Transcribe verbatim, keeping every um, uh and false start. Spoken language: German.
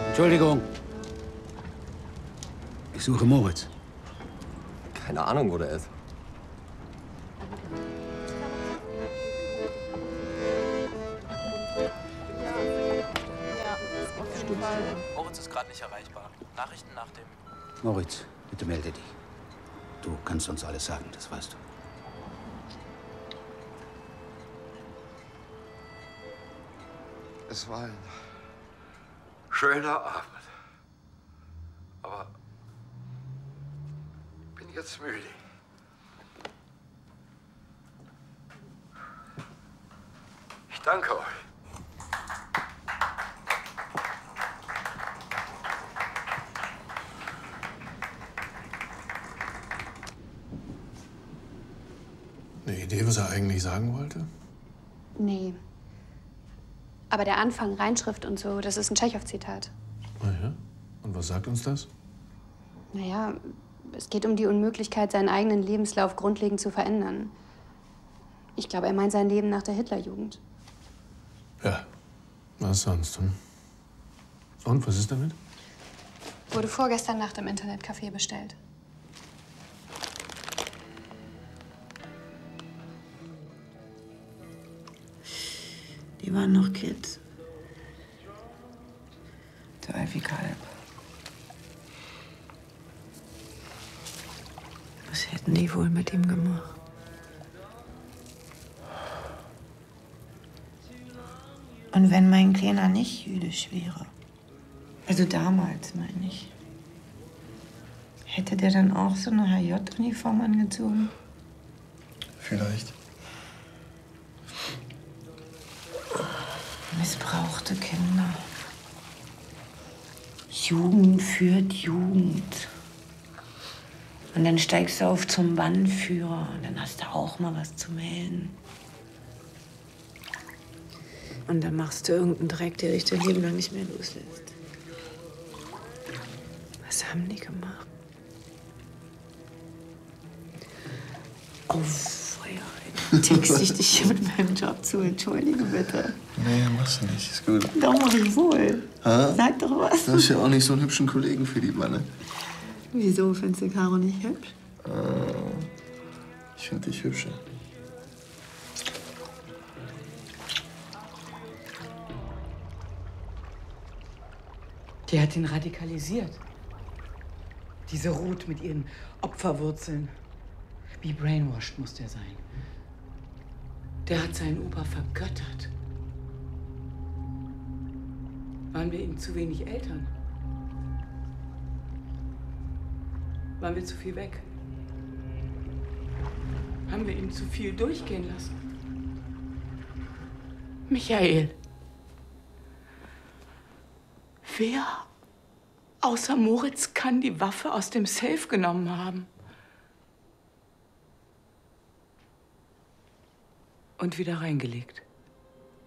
Entschuldigung. Ich suche Moritz. Keine Ahnung, wo der ist. Moritz ist gerade nicht erreichbar. Nachrichten nach dem... Moritz, bitte melde dich. Du kannst uns alles sagen, das weißt du. Es war ein schöner Abend. Aber ich bin jetzt müde. Ich danke euch. Eine Idee, was er eigentlich sagen wollte? Nee. Aber der Anfang, Reinschrift und so, das ist ein Tschechow-Zitat. Ah ja? Und was sagt uns das? Naja, es geht um die Unmöglichkeit, seinen eigenen Lebenslauf grundlegend zu verändern. Ich glaube, er meint sein Leben nach der Hitlerjugend. Ja, was sonst? Hm? Und, was ist damit? Wurde vorgestern Nacht im Internetcafé bestellt. Die waren noch Kids. So alt wie Kalb. Was hätten die wohl mit ihm gemacht? Und wenn mein Kleiner nicht jüdisch wäre, also damals meine ich, hätte der dann auch so eine H J-Uniform angezogen? Vielleicht. Missbrauchte Kinder. Jugend führt Jugend. Und dann steigst du auf zum Bannführer und dann hast du auch mal was zu melden. Und dann machst du irgendeinen Dreck, der dich dein Leben lang nicht mehr loslässt. Was haben die gemacht? Oh, Feuer. Texte ich dich hier mit meinem Job zu. Entschuldige bitte. Nee, machst du nicht. Ist gut. Doch, mach ich wohl. Ha? Sag doch was. Du hast ja auch nicht so einen hübschen Kollegen für die Manne. Wieso findest du Caro nicht hübsch? Ah, ich finde dich hübscher. Die hat ihn radikalisiert. Diese Ruth mit ihren Opferwurzeln. Wie brainwashed muss der sein. Der hat seinen Opa vergöttert. Waren wir ihm zu wenig Eltern? Waren wir zu viel weg? Haben wir ihm zu viel durchgehen lassen? Michael. Wer außer Moritz kann die Waffe aus dem Safe genommen haben? Und wieder reingelegt.